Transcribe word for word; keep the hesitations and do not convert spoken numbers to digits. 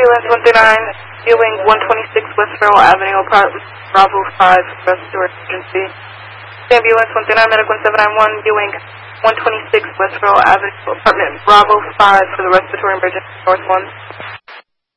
Ambulance one thirty-nine, Ewing one twenty-six West Federal Avenue, apartment Bravo five, respiratory emergency. Ambulance one thirty-nine, Medical one seven nine one, Ewing one twenty-six West Federal Avenue, apartment Bravo five for the respiratory emergency, North one.